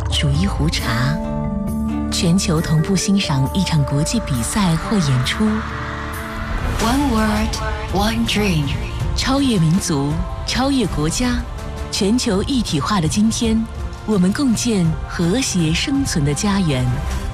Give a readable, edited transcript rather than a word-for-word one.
煮一壶茶，全球同步欣赏一场国际比赛或演出。 One word, one dream。 超越民族，超越国家，全球一体化的今天，我们共建和谐生存的家园。